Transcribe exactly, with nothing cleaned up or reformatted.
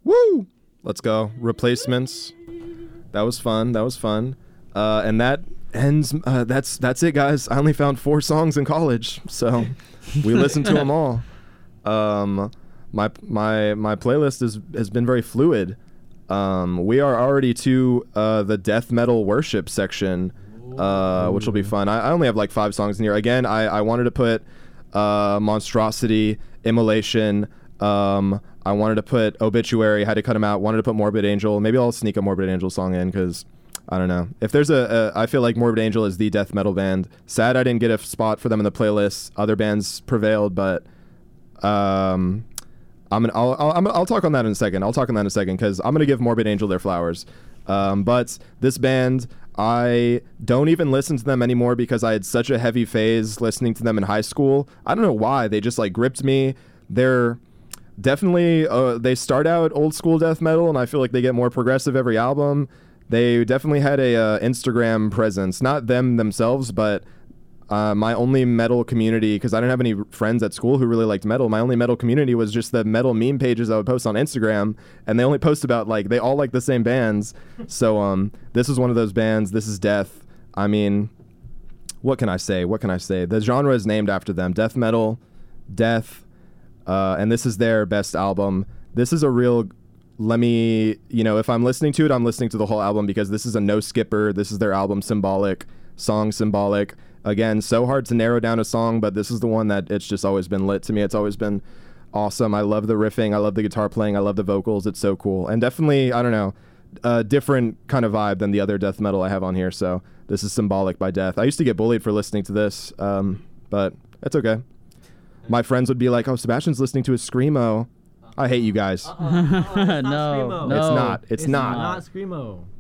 Woo! Let's go. Replacements. That was fun. That was fun. Uh, and that ends. Uh, that's that's it, guys. I only found four songs in college, so we listened to them all. Um, my my my playlist is has been very fluid. Um, we are already to uh, the death metal worship section, uh, which will be fun. I, I only have like five songs in here. Again, I, I wanted to put uh, Monstrosity, Immolation. Um, I wanted to put Obituary. Had to cut them out. Wanted to put Morbid Angel. Maybe I'll sneak a Morbid Angel song in because I don't know. If there's a, a, I feel like Morbid Angel is the death metal band. Sad I didn't get a spot for them in the playlist. Other bands prevailed, but um. I'm gonna, I'll, I'll, I'll talk on that in a second. I'll talk on that in a second because I'm going to give Morbid Angel their flowers. Um, but this band, I don't even listen to them anymore because I had such a heavy phase listening to them in high school. I don't know why. They just like gripped me. They're definitely, uh, they start out old school death metal and I feel like they get more progressive every album. They definitely had a uh, Instagram presence. Not them themselves, but Uh, my only metal community, because I didn't have any friends at school who really liked metal, my only metal community was just the metal meme pages I would post on Instagram, and they only post about, like, they all like the same bands. So um, this is one of those bands. This is death. I mean, what can I say? What can I say? The genre is named after them. Death metal, death, uh, and this is their best album. This is a real, let me, you know, if I'm listening to it, I'm listening to the whole album because this is a no skipper. This is their album Symbolic, song Symbolic. Again, so hard to narrow down a song, but this is the one that it's just always been lit to me. It's always been awesome. I love the riffing. I love the guitar playing. I love the vocals. It's so cool. And definitely, I don't know, a different kind of vibe than the other death metal I have on here. So this is Symbolic by Death. I used to get bullied for listening to this, um, but it's okay. My friends would be like, oh, Sebastian's listening to a Screamo. I hate you guys. Uh-uh. Uh-uh. It's not no, Screamo. no. It's not. It's, It's not. not Screamo.